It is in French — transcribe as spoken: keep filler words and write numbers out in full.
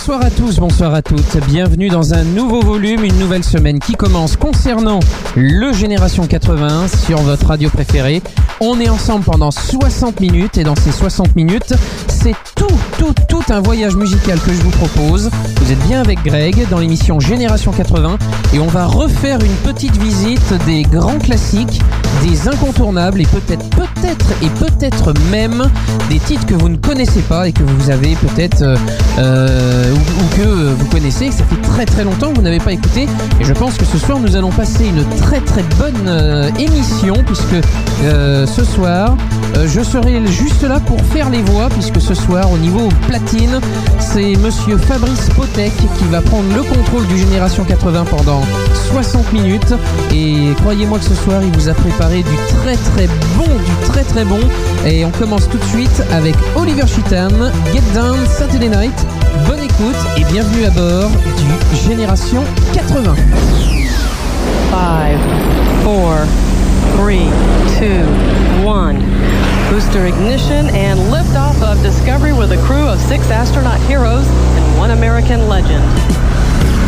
Bonsoir à tous, bonsoir à toutes. Bienvenue dans un nouveau volume, une nouvelle semaine qui commence concernant le Génération quatre-vingts sur votre radio préférée. On est ensemble pendant soixante minutes et dans ces soixante minutes, c'est tout, tout, tout un voyage musical que je vous propose. Vous êtes bien avec Greg dans l'émission Génération quatre-vingts et on va refaire une petite visite des grands classiques, des incontournables et peut-être, peut-être et peut-être même des titres que vous ne connaissez pas et que vous avez peut-être euh, euh, ou, ou que vous connaissez et que ça fait très très longtemps que vous n'avez pas écouté. Et je pense que ce soir nous allons passer une très très bonne euh, émission puisque euh, ce soir euh, je serai juste là pour faire les voix puisque ce soir au niveau platine c'est monsieur Fabrice Potek qui va prendre le contrôle du Génération quatre-vingts pendant soixante minutes et croyez-moi que ce soir il vous a préparé du très très bon, du très très bon et on commence tout de suite avec Oliver Cheatham, Get Down Saturday Night. Bonne écoute et bienvenue à bord du Génération quatre-vingts. five, four, three, two, one. Booster ignition and liftoff of Discovery with a crew of six astronaut heroes and one American legend.